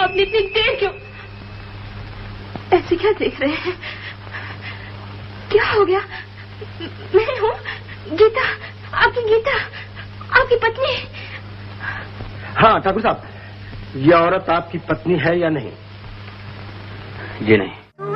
आपने इतनी देर क्यों? ऐसे क्या देख रहे हैं? क्या हो गया? मैं हूँ गीता, आपकी पत्नी। हाँ ठाकुर साहब, ये औरत आपकी पत्नी है या नहीं? जी नहीं।